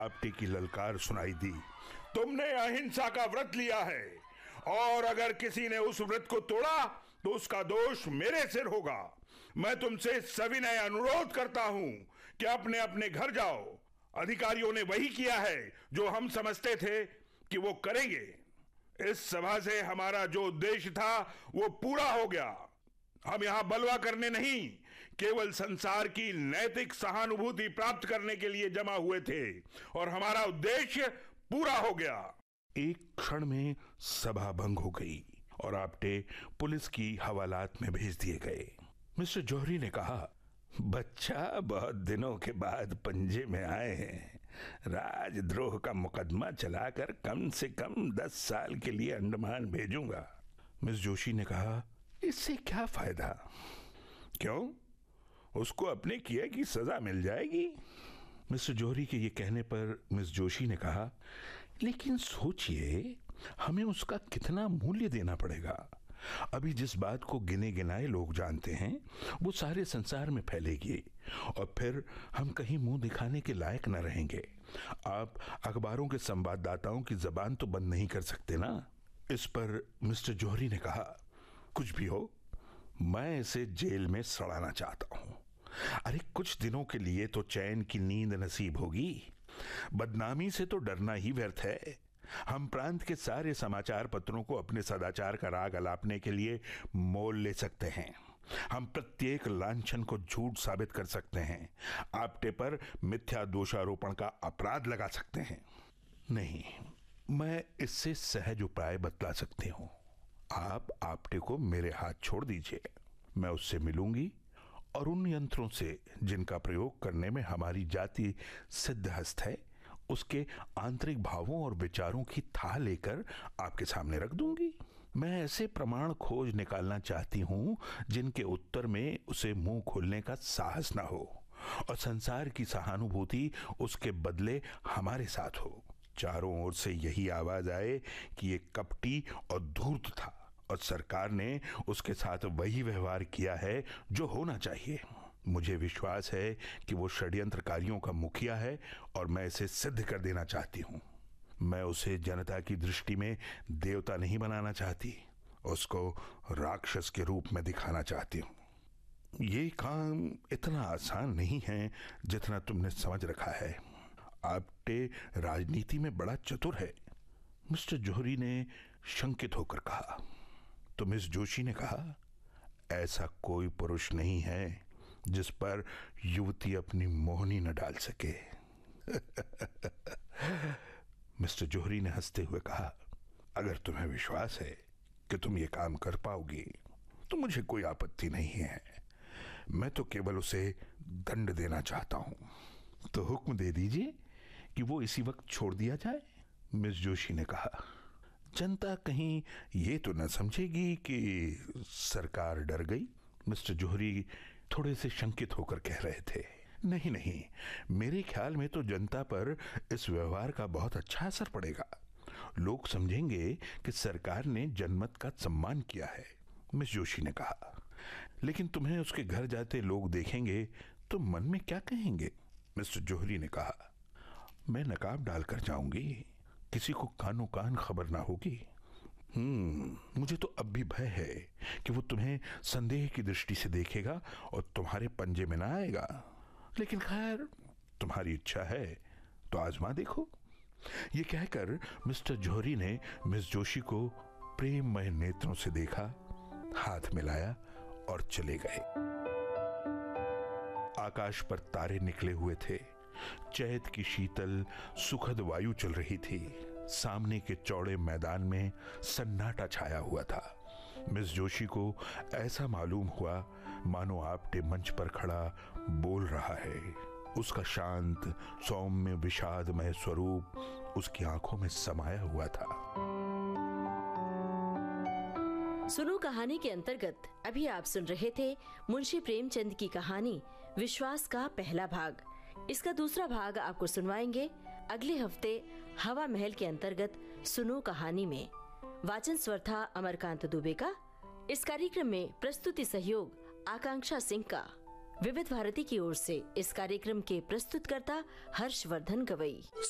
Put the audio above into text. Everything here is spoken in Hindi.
आपटे की ललकार सुनाई दी। तुमने अहिंसा का व्रत लिया है और अगर किसी ने उस व्रत को तोड़ा तो उसका दोष मेरे सिर होगा। मैं तुमसे सविनय अनुरोध करता हूं कि अपने अपने घर जाओ। अधिकारियों ने वही किया है जो हम समझते थे कि वो करेंगे। इस सभा से हमारा जो उद्देश्य था वो पूरा हो गया। हम यहां बलवा करने नहीं, केवल संसार की नैतिक सहानुभूति प्राप्त करने के लिए जमा हुए थे और हमारा उद्देश्य पूरा हो गया। एक क्षण में सभा भंग हो गई और आपटे पुलिस की हवालात में भेज दिए गए। मिस्टर जौहरी ने कहा, बच्चा बहुत दिनों के बाद पंजे में आए हैं। राजद्रोह का मुकदमा चलाकर कम से कम 10 साल के लिए अंडमान भेजूंगा। मिस जोशी ने कहा, इससे क्या फायदा? क्यों? उसको अपने किए की सजा मिल जाएगी। मिस्टर जौहरी के ये कहने पर मिस जोशी ने कहा, लेकिन सोचिए हमें उसका कितना मूल्य देना पड़ेगा। अभी जिस बात को गिने गिनाए लोग जानते हैं वो सारे संसार में फैलेगी और फिर हम कहीं मुंह दिखाने के लायक न रहेंगे। आप अखबारों के संवाददाताओं की जबान तो बंद नहीं कर सकते ना। इस पर मिस्टर जौहरी ने कहा, कुछ भी हो, मैं इसे जेल में सड़ाना चाहता हूं। अरे कुछ दिनों के लिए तो चैन की नींद नसीब होगी। बदनामी से तो डरना ही व्यर्थ है। हम प्रांत के सारे समाचार पत्रों को अपने सदाचार का राग अलापने के लिए मोल ले सकते हैं। हम प्रत्येक लांछन को झूठ साबित कर सकते हैं। आपटे पर मिथ्या दोषारोपण का अपराध लगा सकते हैं। नहीं, मैं इससे सहज उपाय बतला सकती हूं। आप आपटे को मेरे हाथ छोड़ दीजिए। मैं उससे मिलूंगी और उन यंत्रों से जिनका प्रयोग करने में हमारी जाति सिद्धहस्त है उसके आंतरिक भावों और विचारों की था लेकर आपके सामने रख दूंगी। मैं ऐसे प्रमाण खोज निकालना चाहती हूं जिनके उत्तर में उसे मुंह खोलने का साहस ना हो और संसार की सहानुभूति उसके बदले हमारे साथ हो। चारों ओर से यही आवाज आए कि ये कपटी और धूर्त था और सरकार ने उसके साथ वही व्यवहार किया है जो होना चाहिए। मुझे विश्वास है कि वो षड्यंत्रकारियों का मुखिया है और मैं इसे सिद्ध कर देना चाहती हूं। मैं उसे जनता की दृष्टि में देवता नहीं बनाना चाहती, उसको राक्षस के रूप में दिखाना चाहती हूं। ये काम इतना आसान नहीं है जितना तुमने समझ रखा है। आपटे राजनीति में बड़ा चतुर है। मिस्टर जौहरी ने शंकित होकर कहा। तो मिस जोशी ने कहा, ऐसा कोई पुरुष नहीं है जिस पर युवती अपनी मोहनी न डाल सके। मिस्टर जौहरी ने हंसते हुए कहा, अगर तुम्हें विश्वास है कि तुम ये काम कर पाओगी तो मुझे कोई आपत्ति नहीं है। मैं तो केवल उसे दंड देना चाहता हूं। तो हुक्म दे दीजिए कि वो इसी वक्त छोड़ दिया जाए। मिस जोशी ने कहा, जनता कहीं ये तो न समझेगी कि सरकार डर गई। मिस्टर जौहरी थोड़े से शंकित होकर कह रहे थे, नहीं नहीं, मेरे ख्याल में तो जनता पर इस व्यवहार का बहुत अच्छा असर पड़ेगा। लोग समझेंगे कि सरकार ने जनमत का सम्मान किया है। मिस जोशी ने कहा, लेकिन तुम्हें उसके घर जाते लोग देखेंगे तो मन में क्या कहेंगे? मिस्टर जौहरी ने कहा, मैं नकाब डालकर जाऊंगी, किसी को कानो कान खबर ना होगी। मुझे तो अब भी भय है कि वो तुम्हें संदेह की दृष्टि से देखेगा और तुम्हारे पंजे में ना आएगा। लेकिन खैर, तुम्हारी इच्छा है तो आजमा देखो। ये कहकर मिस्टर जौहरी ने मिस जोशी को प्रेममय नेत्रों से देखा, हाथ मिलाया और चले गए। आकाश पर तारे निकले हुए थे। चैत की शीतल सुखद वायु चल रही थी। सामने के चौड़े मैदान में सन्नाटा छाया हुआ था। मिस जोशी को ऐसा मालूम हुआ मानो आपटे मंच पर खड़ा बोल रहा है। उसका शांत सौम्य विषादमय स्वरूप उसकी आंखों में समाया हुआ था। सुनो कहानी के अंतर्गत अभी आप सुन रहे थे मुंशी प्रेमचंद की कहानी विश्वास का पहला भाग। इसका दूसरा भाग आपको सुनवाएंगे अगले हफ्ते हवा महल के अंतर्गत सुनो कहानी में। वाचन स्वर था अमरकांत दुबे का। इस कार्यक्रम में प्रस्तुति सहयोग आकांक्षा सिंह का। विविध भारती की ओर से इस कार्यक्रम के प्रस्तुतकर्ता हर्षवर्धन गवई।